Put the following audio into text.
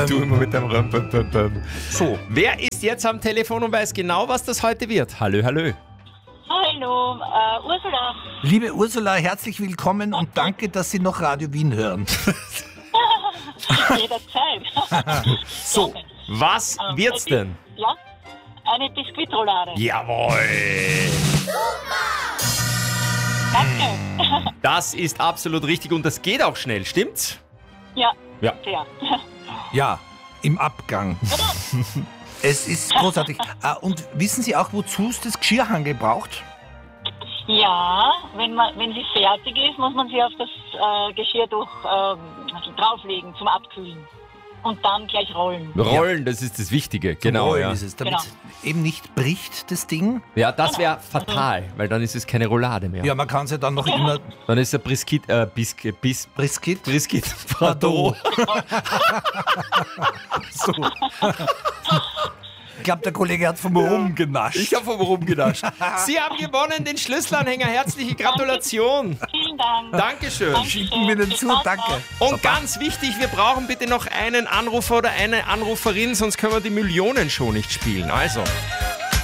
Du immer mit deinem Ram. So, wer ist jetzt am Telefon und weiß genau, was das heute wird? Hallo. Hallo, Ursula. Liebe Ursula, herzlich willkommen und danke, dass Sie noch Radio Wien hören. Jederzeit. So, was wird's denn? Ja, eine Biskuitroulade. Jawohl! Danke. Das ist absolut richtig und das geht auch schnell, stimmt's? Ja, Ja. sehr. Ja, im Abgang. Es ist großartig. Und wissen Sie auch, wozu es das Geschirrhangel braucht? Ja, wenn sie fertig ist, muss man sie auf das Geschirr drauflegen zum Abkühlen. Und dann gleich rollen. Rollen, das ist das Wichtige, genau. Rollen Ja. ist es, damit Genau. eben nicht bricht, das Ding. Ja, das wäre fatal, weil dann ist es keine Roulade mehr. Ja, man kann es ja dann noch immer Dann ist es Brisket, Brisket. Pardon. So. Ich glaube, der Kollege hat vom Rum genascht. Ich habe vom rumgenascht. Sie haben gewonnen, den Schlüsselanhänger. Herzliche Gratulation. Vielen Dank. Dankeschön. Schicken wir den zu, danke. Und ganz wichtig, wir brauchen bitte noch einen Anrufer oder eine Anruferin, sonst können wir die Millionen schon nicht spielen. Also,